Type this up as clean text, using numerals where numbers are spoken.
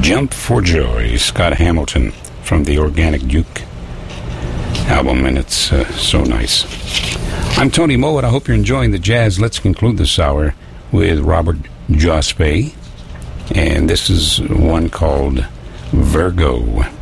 Jump for Joy, Scott Hamilton from the Organic Duke album, and it's so nice. I'm Tony Mowat. I hope you're enjoying the jazz. Let's conclude this hour with Robert Jospe, and this is one called Virgo.